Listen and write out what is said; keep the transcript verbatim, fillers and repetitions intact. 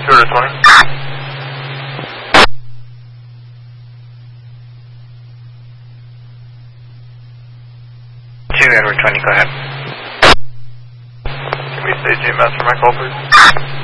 two hundred twenty. two Edward twenty, go ahead. Can we say J M S for my call, please?